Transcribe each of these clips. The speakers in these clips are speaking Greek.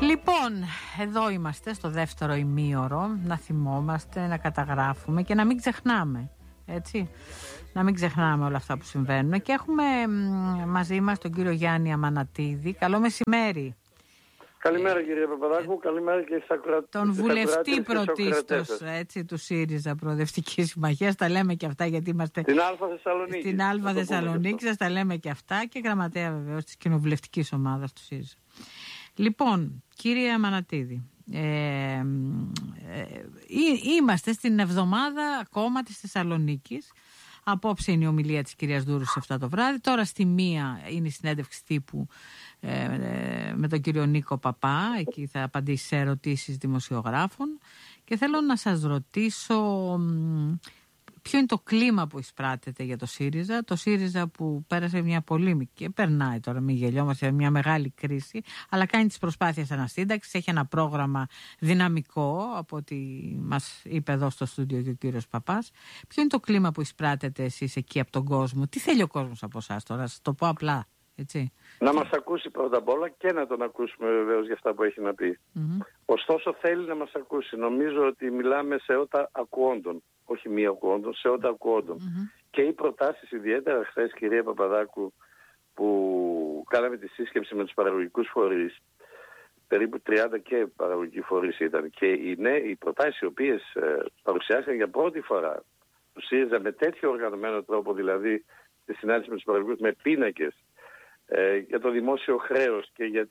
Λοιπόν, εδώ είμαστε στο δεύτερο ημίωρο. Να θυμόμαστε, να καταγράφουμε και να μην ξεχνάμε. Έτσι. Να μην ξεχνάμε όλα αυτά που συμβαίνουν. Και έχουμε μαζί μας τον κύριο Γιάννη Αμανατίδη. Καλό μεσημέρι. Καλημέρα κύριε Παπαδάκου, καλημέρα και στις ακροατές. Τον βουλευτή πρωτίστως του ΣΥΡΙΖΑ Προοδευτική Συμμαχία. Τα λέμε και αυτά γιατί είμαστε στην Αλφα Θεσσαλονίκη. Στην Αλφα Θεσσαλονίκη σας τα λέμε και αυτά και γραμματέα βεβαίως της κοινοβουλευτικής ομάδας του ΣΥΡΙΖΑ. Λοιπόν, κύριε Αμανατίδη, είμαστε στην εβδομάδα ακόμα της Θεσσαλονίκης. Απόψε είναι η ομιλία της κυρίας Δούρου σε 7 το βράδυ. Τώρα στη 1 είναι η συνέντευξη τύπου με τον κύριο Νίκο Παπά. Εκεί θα απαντήσει σε ερωτήσεις δημοσιογράφων. Και θέλω να σας ρωτήσω ποιο είναι το κλίμα που εισπράτεται για το ΣΥΡΙΖΑ. Το ΣΥΡΙΖΑ που πέρασε μια πολύ και περνάει τώρα, μην γελιόμαστε, μια μεγάλη κρίση, αλλά κάνει τις προσπάθειες ανασύνταξης, έχει ένα πρόγραμμα δυναμικό από ό,τι μας είπε εδώ στο στούντιο και ο κύριος Παπάς. Ποιο είναι το κλίμα που εισπράτετε εσείς εκεί από τον κόσμο? Τι θέλει ο κόσμος από εσάς τώρα, σας το πω απλά, έτσι? Να μας ακούσει πρώτα απ' όλα και να τον ακούσουμε βεβαίως για αυτά που έχει να πει. Ωστόσο θέλει να μας ακούσει. Νομίζω ότι μιλάμε σε ότα ακουόντων. Όχι μία ακουόντων, σε ότα ακουόντων. Και οι προτάσεις, ιδιαίτερα χθες, κυρία Παπαδάκου, που κάναμε τη σύσκεψη με τους παραγωγικούς φορείς, περίπου 30 και παραγωγικοί φορείς ήταν, και οι προτάσεις οι οποίες παρουσιάστηκαν για πρώτη φορά του ΣΥΡΙΖΑ με τέτοιο οργανωμένο τρόπο, δηλαδή τη συνάντηση με τους παραγωγικούς με πίνακες για το δημόσιο χρέος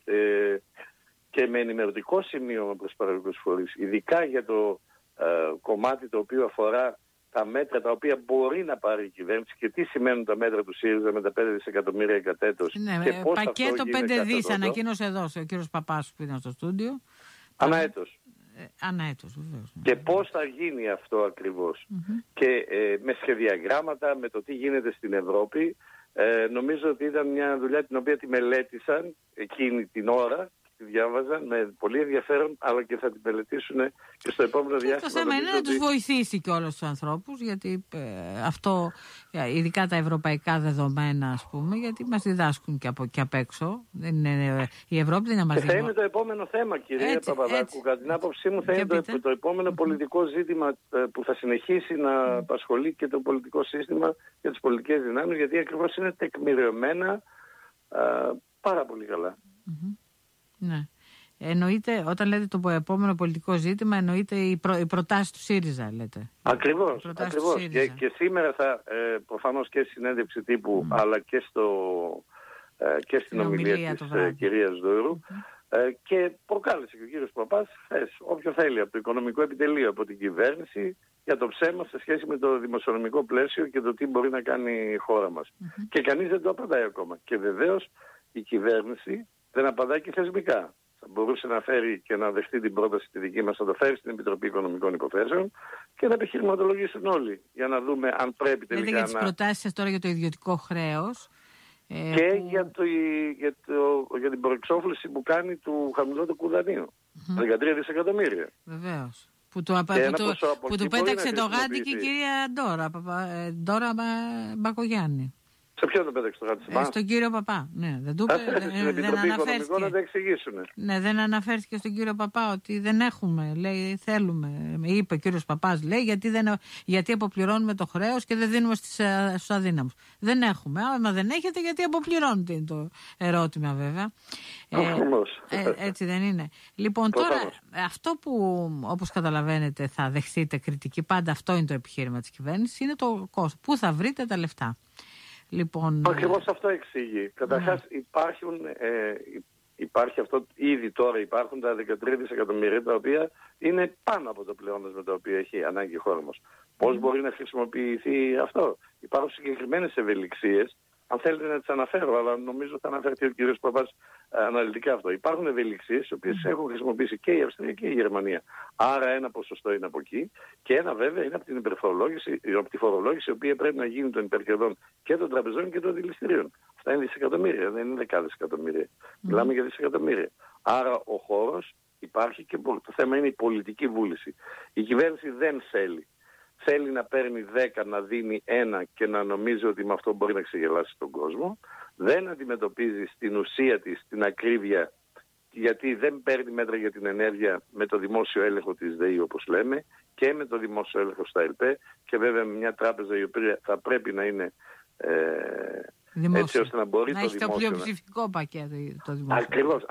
και με ενημερωτικό σημείο προς τους παραγωγικούς φορείς, ειδικά για το κομμάτι το οποίο αφορά τα μέτρα τα οποία μπορεί να πάρει η κυβέρνηση και τι σημαίνουν τα μέτρα του ΣΥΡΙΖΑ με τα 5 δισεκατομμύρια κατά έτος. Ναι, και πώς πακέτο 5 δις ανακοίνωσε εδώ ο κύριος Παπάς που ήταν στο στούντιο. Ανά έτος. Ανά έτος, βεβαίως. Και πώς θα γίνει αυτό ακριβώς. Και με σχεδιαγράμματα, με το τι γίνεται στην Ευρώπη. Νομίζω ότι ήταν μια δουλειά την οποία τη μελέτησαν εκείνη την ώρα. Τη διάβαζαν με πολύ ενδιαφέρον, αλλά και θα την μελετήσουν και στο επόμενο διάστημα. Το θέμα είναι να τους βοηθήσει και όλους τους ανθρώπους, γιατί αυτό, ειδικά τα ευρωπαϊκά δεδομένα, ας πούμε, γιατί μας διδάσκουν και απ' έξω. Η Ευρώπη δεν είναι μαζί. Θα είναι το επόμενο θέμα, κυρία Παπαδάκου. Κατά την άποψή μου, θα είναι το επόμενο πολιτικό ζήτημα που θα συνεχίσει να απασχολεί και το πολιτικό σύστημα και τις πολιτικές δυνάμεις, γιατί ακριβώς είναι τεκμηριωμένα πάρα πολύ καλά. Ναι. Εννοείται, όταν λέτε το επόμενο πολιτικό ζήτημα, εννοείται οι προτάσεις του ΣΥΡΙΖΑ, λέτε. Ακριβώς. Και σήμερα θα προφανώς και συνέντευξη τύπου, αλλά και στην ομιλία της κυρίας Δούρου, και προκάλεσε και ο κύριος Παπάς όποιο θέλει από το οικονομικό επιτελείο, από την κυβέρνηση, για το ψέμα σε σχέση με το δημοσιονομικό πλαίσιο και το τι μπορεί να κάνει η χώρα μας. Και κανείς δεν το απαντάει ακόμα. Και βεβαίως η κυβέρνηση δεν απαντάει και θεσμικά. Θα μπορούσε να φέρει και να δεχτεί την πρόταση τη δική μας, να το φέρει στην Επιτροπή Οικονομικών Υποθέσεων και να επιχειρηματολογήσουν όλοι για να δούμε αν πρέπει τελικά για τις προτάσεις σας τώρα για το ιδιωτικό χρέος. Και για την προεξόφληση που κάνει του χαμηλότερου δανείου. 13 δισεκατομμύρια. Βεβαίως. Που του πέταξε το γάντι και η κυρία Ντόρα Μπακογιάννη. Σε ποιον τον πέταξε το γάντι? Στον κύριο Παπά. Ναι, στην Επιτροπή Οικονομικών να τα εξηγήσουν. Ναι, δεν αναφέρθηκε στον κύριο Παπά ότι δεν έχουμε, λέει, θέλουμε. Είπε ο κύριος Παπάς, λέει, γιατί αποπληρώνουμε το χρέος και δεν δίνουμε στους αδύναμους. Δεν έχουμε. Άμα δεν έχετε, γιατί αποπληρώνετε, είναι το ερώτημα βέβαια. Έτσι δεν είναι? Λοιπόν, τώρα αυτό που, όπως καταλαβαίνετε, θα δεχτείτε κριτική, πάντα αυτό είναι το επιχείρημα της κυβέρνησης, είναι το κόστος. Πού θα βρείτε τα λεφτά? Λοιπόν, ακριβώς αυτό εξηγεί. Καταρχάς υπάρχει αυτό, ήδη τώρα υπάρχουν τα 13 δισεκατομμύρια τα οποία είναι πάνω από το πλεόνασμα το οποίο έχει ανάγκη η χώρα μας. Πώς μπορεί να χρησιμοποιηθεί αυτό? Υπάρχουν συγκεκριμένες ευελιξίες, αν θέλετε να τις αναφέρω, αλλά νομίζω θα αναφέρει ο κ. Παπάς αναλυτικά αυτό. Υπάρχουν ευελιξίες, οι οποίες έχουν χρησιμοποιήσει και η Αυστρία και η Γερμανία. Άρα ένα ποσοστό είναι από εκεί και ένα βέβαια είναι από την υπερφορολόγηση, από τη φορολόγηση, η οποία πρέπει να γίνει των υπερκερδών και των τραπεζών και των δηληστηρίων. Αυτά είναι δισεκατομμύρια, δεν είναι δεκάδες εκατομμύρια. Μιλάμε για δισεκατομμύρια. Άρα ο χώρος υπάρχει και το θέμα είναι η πολιτική βούληση. Η κυβέρνηση δεν θέλει. Θέλει να παίρνει 10, να δίνει 1 και να νομίζει ότι με αυτό μπορεί να ξεγελάσει τον κόσμο. Δεν αντιμετωπίζει στην ουσία της την ακρίβεια γιατί δεν παίρνει μέτρα για την ενέργεια με το δημόσιο έλεγχο της ΔΕΗ, όπως λέμε, και με το δημόσιο έλεγχο στα ΕΛΠΕ, και βέβαια με μια τράπεζα η οποία θα πρέπει να είναι έτσι ώστε να μπορεί να το έχει δημόσιο... το πλειοψηφικό πακέτο το δημόσιο. Ακριβώς.